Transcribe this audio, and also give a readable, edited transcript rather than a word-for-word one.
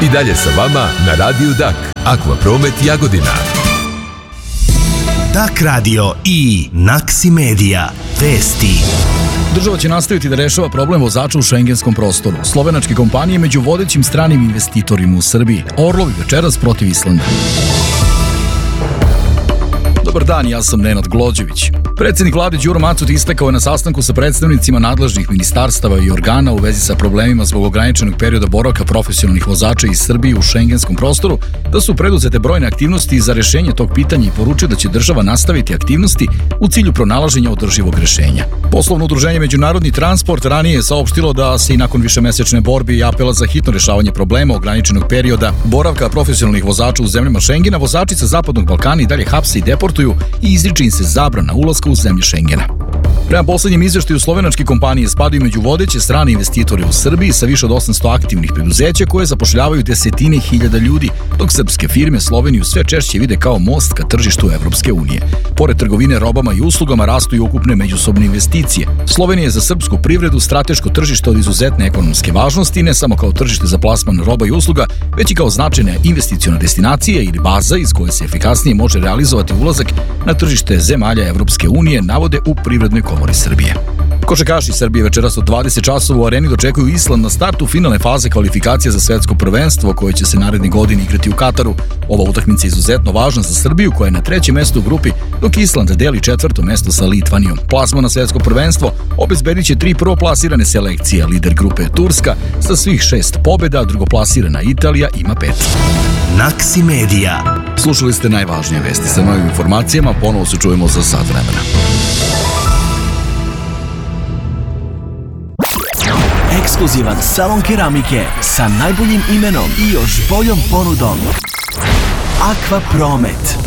I dalje sa vama na Radiju Dak. Akvapromet Jagodina. Dak radio i Naksi Media. Vesti. Država će nastaviti da rešava problem vozača u šengenskom prostoru. Slovenačke kompanije među vodećim stranim investitorima u Srbiji. Orlovi večeras protiv Islanda. Dobar dan, ja sam Nenad Glođević. Predsjednik vlade Đuro Macut istakao je na sastanku sa predstavnicima nadležnih ministarstava i organa u vezi sa problemima zbog ograničenog perioda boravka profesionalnih vozača iz Srbije u šengenskom prostoru da su preduzete brojne aktivnosti za rešenje tog pitanja i poručio da će država nastaviti aktivnosti u cilju pronalaženja održivog rešenja. Poslovno udruženje Međunarodni transport ranije je saopštilo da se i nakon višemesečne borbe i apela za hitno rešavanje problema ograničenog perioda boravka profesionalnih vozača u zemljama Šengena, vozači sa Zapadnog Balkana i dalje hapse i deportuju i izriče im se zabrana ulaska u zemlje Šengena. Prema poslednjem izveštaju, slovenačke kompanije spadaju među vodeće strane investitore u Srbiji sa više od 800 aktivnih preduzeća koje zapošljavaju desetine hiljada ljudi, dok srpske firme Sloveniju sve češće vide kao most ka tržištu Evropske unije. Pored trgovine robama i uslugama rastu i ukupne međusobne investicije. Slovenija je za srpsku privredu strateško tržište od izuzetne ekonomske važnosti, ne samo kao tržište za plasman roba i usluga, već i kao značajna investiciona destinacija ili baza iz koje se efikasnije može realizovati ulazak na tržište zemalja Evropske unije, navode u Privrednoj komori Srbije. Košarkaši Srbije večeras od 20 časova u areni dočekuju Island na startu finalne faze kvalifikacija za svetsko prvenstvo koje će se naredne godine igrati u Kataru. Ova utakmica je izuzetno važna za Srbiju koja je na 3. mestu u grupi, dok Island deli 4. mesto sa Litvanijom. Plasman na svetsko prvenstvo obezbedit će 3 prvoplasirane selekcije. Lider grupe je Turska sa svih 6 pobjeda, drugoplasirana Italija ima 5. Naksi Media. Slušali ste najvažnije vesti sa novim informacijama, ponovo se čujemo za sat vremena. Ekskluzivan salon keramike sa najboljim imenom i još boljom ponudom. Akvapromet.